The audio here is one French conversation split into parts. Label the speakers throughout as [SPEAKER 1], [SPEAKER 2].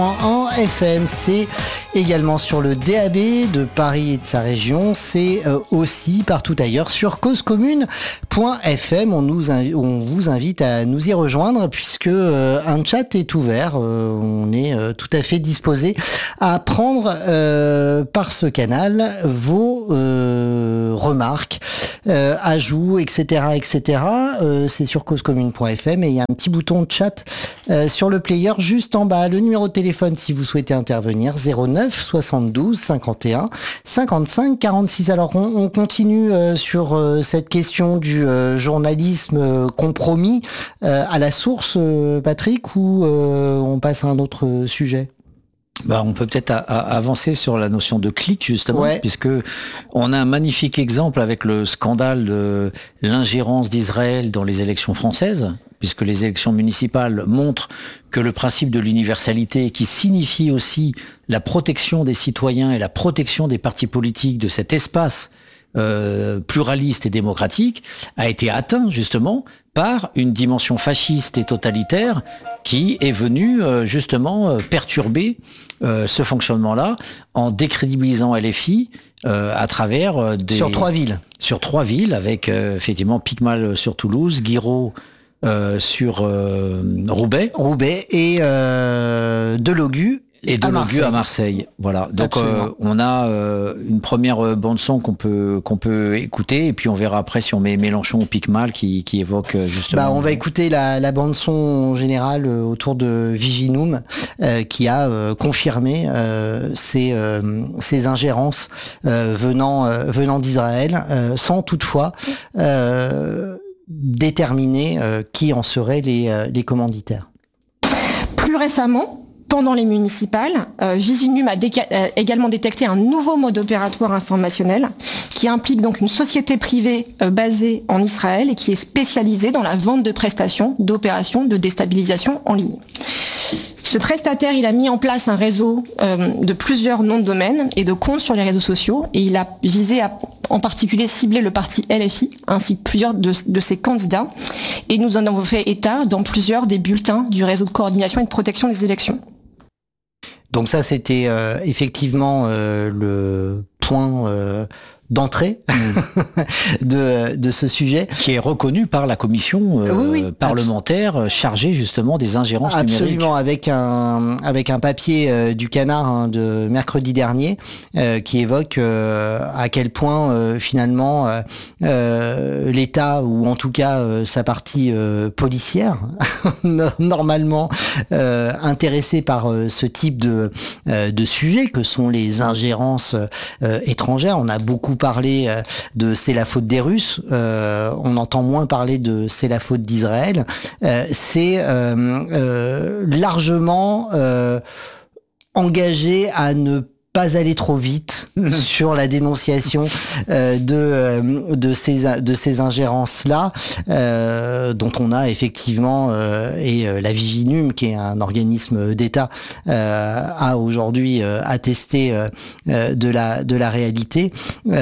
[SPEAKER 1] En FM, c'est également sur le DAB de Paris et de sa région, c'est aussi partout ailleurs sur causecommune.fm. On vous invite à nous y rejoindre puisque un chat est ouvert. On est tout à fait disposé à prendre par ce canal vos remarques, ajouts, etc., etc. C'est sur causecommune.fm et il y a un petit bouton de chat sur le player juste en bas. Le numéro de téléphone si vous souhaitez intervenir, 09 72 51 55 46. Alors on continue sur cette question du journalisme compromis à la source, Patrick, ou on passe à un autre sujet?
[SPEAKER 2] On peut peut-être avancer sur la notion de clic justement, puisque on a un magnifique exemple avec le scandale de l'ingérence d'Israël dans les élections françaises, puisque les élections municipales montrent que le principe de l'universalité, qui signifie aussi la protection des citoyens et la protection des partis politiques de cet espace pluraliste et démocratique, a été atteint justement par une dimension fasciste et totalitaire qui est venue justement perturber ce fonctionnement-là en décrédibilisant LFI à travers des...
[SPEAKER 1] Sur 3 villes.
[SPEAKER 2] Sur 3 villes, avec effectivement Picmal sur Toulouse, Guiraud sur Roubaix.
[SPEAKER 1] Roubaix et Delogu.
[SPEAKER 2] Et Delogu à Marseille. Voilà. Donc on a une première bande son qu'on peut écouter et puis on verra après si on met Mélenchon ou Picmal qui évoque justement.
[SPEAKER 1] On va écouter la bande son générale autour de Viginum qui a confirmé ces ingérences venant d'Israël sans toutefois déterminer qui en seraient les commanditaires.
[SPEAKER 3] Plus récemment, pendant les municipales, Viginum a également détecté un nouveau mode opératoire informationnel qui implique donc une société privée basée en Israël et qui est spécialisée dans la vente de prestations d'opérations de déstabilisation en ligne. Ce prestataire, il a mis en place un réseau de plusieurs noms de domaine et de comptes sur les réseaux sociaux et il a visé à en particulier cibler le parti LFI ainsi que plusieurs de ses candidats et nous en avons fait état dans plusieurs des bulletins du réseau de coordination et de protection des élections.
[SPEAKER 1] Donc ça, c'était effectivement le point d'entrée de ce sujet.
[SPEAKER 2] Qui est reconnu par la commission parlementaire chargée justement des ingérences numériques.
[SPEAKER 1] Absolument, avec un papier du Canard de mercredi dernier qui évoque à quel point finalement l'État, ou en tout cas sa partie policière, normalement intéressée par ce type de sujet que sont les ingérences étrangères. On a beaucoup parlé de c'est la faute des Russes, on entend moins parler de c'est la faute d'Israël. C'est largement engagé à ne pas aller trop vite sur la dénonciation de ces ingérences-là, dont on a effectivement, et la Viginum, qui est un organisme d'État, a aujourd'hui attesté de la réalité,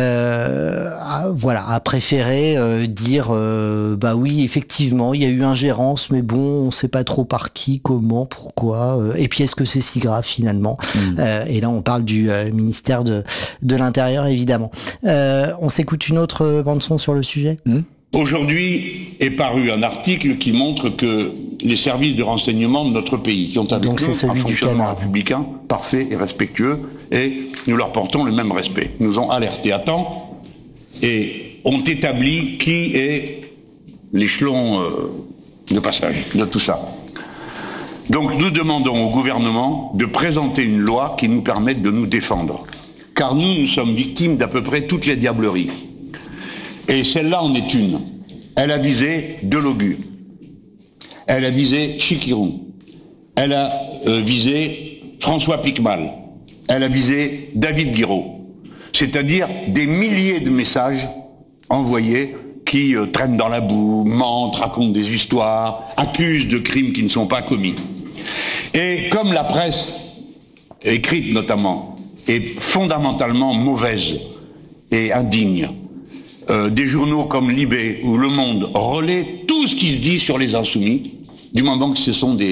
[SPEAKER 1] a préféré dire oui, effectivement, il y a eu ingérence, mais bon, on sait pas trop par qui, comment, pourquoi, et puis est-ce que c'est si grave finalement? Et là, on parle du ministère de l'Intérieur, évidemment. On s'écoute une autre bande-son sur le sujet.
[SPEAKER 4] Aujourd'hui est paru un article qui montre que les services de renseignement de notre pays, qui ont avec nous un fonctionnement républicain parfait et respectueux, et nous leur portons le même respect, nous ont alertés à temps et ont établi qui est l'échelon de passage de tout ça. Donc nous demandons au gouvernement de présenter une loi qui nous permette de nous défendre. Car nous sommes victimes d'à peu près toutes les diableries. Et celle-là en est une. Elle a visé Delogu. Elle a visé Chikirou. Elle a visé François Picmal. Elle a visé David Guiraud. C'est-à-dire des milliers de messages envoyés qui traînent dans la boue, mentent, racontent des histoires, accusent de crimes qui ne sont pas commis. Et comme la presse, écrite notamment, est fondamentalement mauvaise et indigne, des journaux comme Libé ou Le Monde relaient tout ce qui se dit sur les insoumis, du moment que ce sont des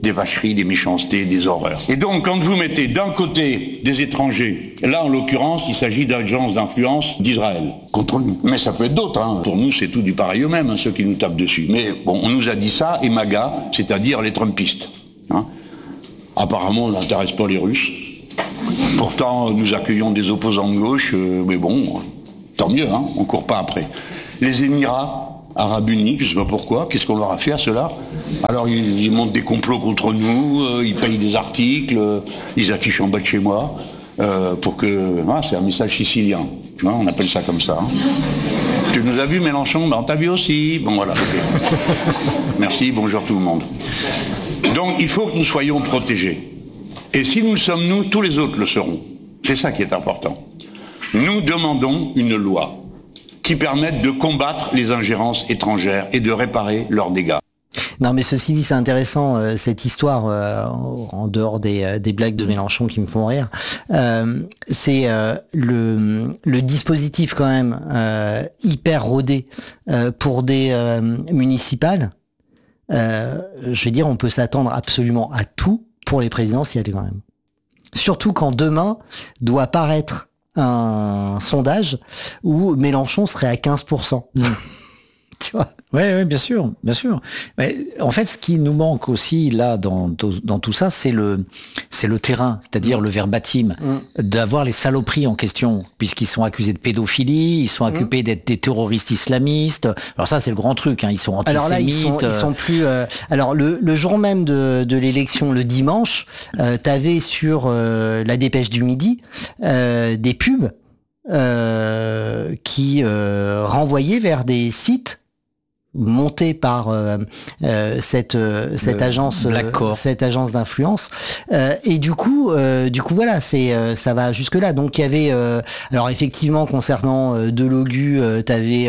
[SPEAKER 4] des vacheries, des méchancetés, des horreurs. Et donc, quand vous mettez d'un côté des étrangers, là en l'occurrence, il s'agit d'agences d'influence d'Israël contre nous. Mais ça peut être d'autres. Hein. Pour nous, c'est tout du pareil eux-mêmes, hein, ceux qui nous tapent dessus. Mais bon, on nous a dit ça, et MAGA, c'est-à-dire les Trumpistes. Hein. Apparemment, on n'intéresse pas les Russes. Pourtant, nous accueillons des opposants de gauche, mais bon, tant mieux, hein, on ne court pas après. Les Émirats Arabes Unis, je ne sais pas pourquoi, qu'est-ce qu'on leur a fait à ceux-là? Alors ils montent des complots contre nous, ils payent des articles, ils affichent en bas de chez moi, pour que... c'est un message sicilien, tu vois, on appelle ça comme ça. Hein. Tu nous as vu Mélenchon? On t'a vu aussi. Bon voilà, okay. Merci, bonjour tout le monde. Donc il faut que nous soyons protégés. Et si nous le sommes nous, tous les autres le seront. C'est ça qui est important. Nous demandons une loi qui permette de combattre les ingérences étrangères et de réparer leurs dégâts.
[SPEAKER 1] Non, mais ceci dit, c'est intéressant, cette histoire, en dehors des blagues de Mélenchon qui me font rire. C'est le dispositif quand même hyper rodé pour des municipales. Je veux dire, on peut s'attendre absolument à tout pour les présidentielles quand même. Surtout quand demain doit paraître un sondage où Mélenchon serait à 15%. Tu vois?
[SPEAKER 2] Ouais, bien sûr, bien sûr. Mais en fait, ce qui nous manque aussi là dans tout ça, c'est le terrain, c'est-à-dire le verbatim, d'avoir les saloperies en question, puisqu'ils sont accusés de pédophilie, ils sont accusés d'être des terroristes islamistes. Alors ça, c'est le grand truc, hein, ils sont antisémites.
[SPEAKER 1] Alors là, ils sont plus. Alors le jour même de l'élection, le dimanche, t'avais sur la Dépêche du Midi des pubs qui renvoyaient vers des sites monté par cette agence d'influence et du coup voilà, c'est ça va jusque là. Donc il y avait alors effectivement concernant Delogu, t'avais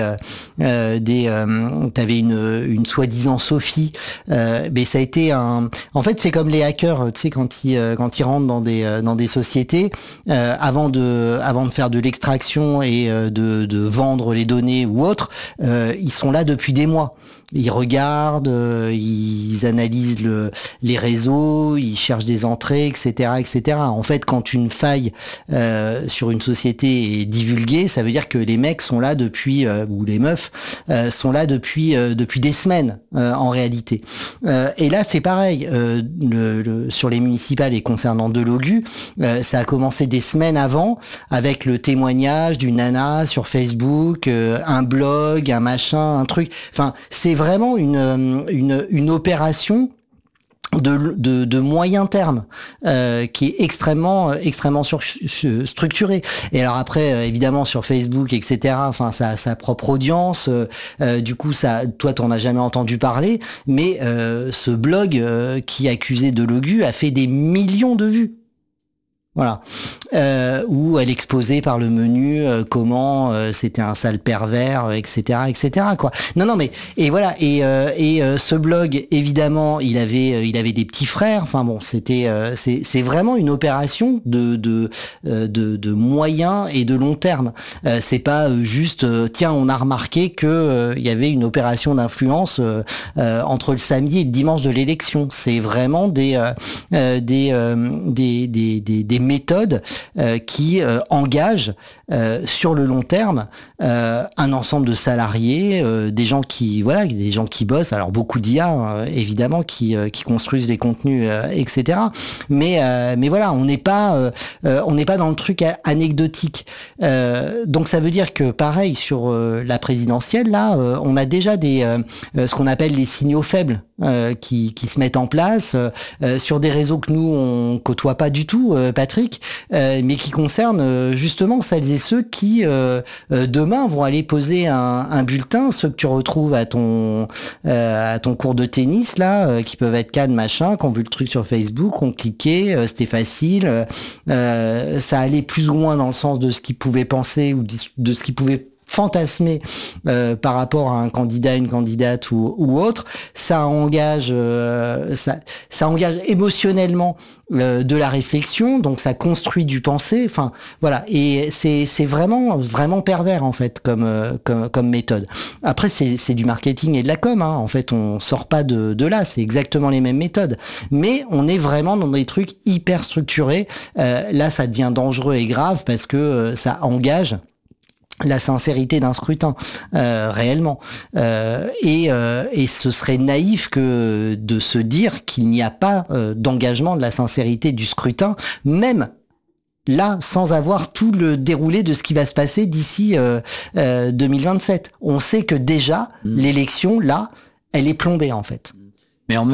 [SPEAKER 1] une soi-disant Sophie, mais ça a été en fait c'est comme les hackers, tu sais, quand ils rentrent dans des sociétés, avant de faire de l'extraction et de vendre les données ou autre, ils sont là depuis des mois. Ils regardent, ils analysent les réseaux, ils cherchent des entrées, etc., etc. En fait, quand une faille sur une société est divulguée, ça veut dire que les mecs sont là depuis, ou les meufs sont là depuis des semaines en réalité. Et là, c'est pareil. Sur les municipales et concernant Delogu, ça a commencé des semaines avant avec le témoignage d'une nana sur Facebook, un blog, un machin, un truc. Enfin, c'est vraiment une opération de moyen terme qui est extrêmement structurée. Et alors après, évidemment, sur Facebook, etc., enfin, ça a sa propre audience. Du coup, toi, t'en as jamais entendu parler, mais ce blog qui accusait Delogu a fait des millions de vues. Voilà, où elle exposait par le menu comment c'était un sale pervers, etc., quoi. Non, mais et voilà, et ce blog, évidemment, il avait des petits frères. Enfin bon, c'est vraiment une opération de moyen et de long terme. C'est pas juste tiens, on a remarqué que il y avait une opération d'influence entre le samedi et le dimanche de l'élection. C'est vraiment des méthodes qui engagent sur le long terme un ensemble de salariés, des gens qui bossent, alors beaucoup d'IA évidemment qui construisent les contenus, etc. Mais voilà, on n'est pas dans le truc anecdotique. Donc ça veut dire que pareil sur la présidentielle là, on a déjà ce qu'on appelle les signaux faibles qui se mettent en place sur des réseaux que nous on côtoie pas du tout, Patrick, mais qui concernent justement celles et ceux qui demain vont aller poser un bulletin, ceux que tu retrouves à ton cours de tennis là, qui peuvent être Cannes machin, qui ont vu le truc sur Facebook, ont cliqué, c'était facile, ça allait plus ou moins dans le sens de ce qu'ils pouvaient penser ou de ce qu'ils pouvaient fantasmer par rapport à un candidat, une candidate ou autre. Ça engage émotionnellement de la réflexion, donc ça construit du pensée. Enfin voilà, et c'est vraiment pervers en fait comme méthode. Après c'est du marketing et de la com. Hein. En fait, on sort pas de là. C'est exactement les mêmes méthodes, mais on est vraiment dans des trucs hyper structurés. Là, ça devient dangereux et grave parce que ça engage la sincérité d'un scrutin réellement et ce serait naïf que de se dire qu'il n'y a pas d'engagement de la sincérité du scrutin, même là, sans avoir tout le déroulé de ce qui va se passer d'ici 2027. On sait que déjà l'élection là, elle est plombée en fait.
[SPEAKER 2] Mais en même